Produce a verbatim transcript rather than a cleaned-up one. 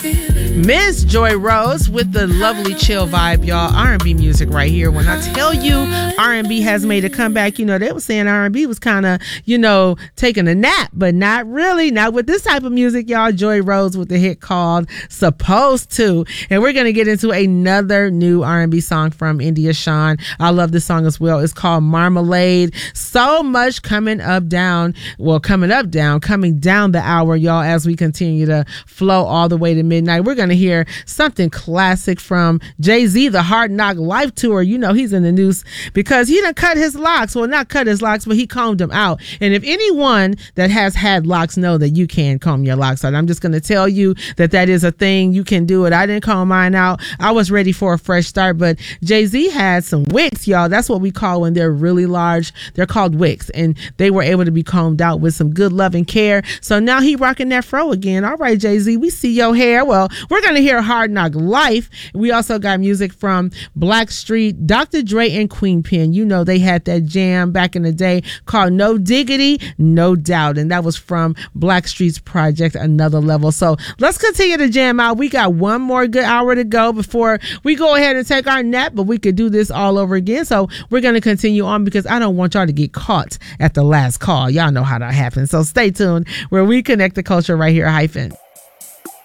Miss Joy Rose with the lovely chill vibe, y'all. R and B music right here. When I tell you R and B has made a comeback, you know, they were saying R and B was kind of, you know, taking a nap, but not really. Not with this type of music, y'all. Joy Rose with the hit called Supposed To. And we're going to get into another new R and B song from India Shawn. I love this song as well. It's called Marmalade. So much coming up, down, well, coming up, down, coming down the hour, y'all, as we continue to flow all the way to midnight. We're going to hear something classic from Jay-Z, the Hard Knock Life Tour. You know, he's in the news because he done cut his locks. Well, not cut his locks, but he combed them out. And if anyone that has had locks know that you can comb your locks out, I'm just going to tell you that that is a thing. You can do it. I didn't comb mine out. I was ready for a fresh start, but Jay-Z had some wicks, y'all. That's what we call when they're really large. They're called wicks, and they were able to be combed out with some good love and care. So now he rocking that fro again. All right, Jay-Z, we see your hair. Well, we're going to hear Hard Knock Life. We also got music from Blackstreet, Doctor Dre, and Queen Pen. You know, they had that jam back in the day called No Diggity, No Doubt. And that was from Blackstreet's project, Another Level. So let's continue to jam out. We got one more good hour to go before we go ahead and take our nap, but we could do this all over again. So we're going to continue on because I don't want y'all to get caught at the last call. Y'all know how that happens. So stay tuned where we connect the culture right here, Hyphen.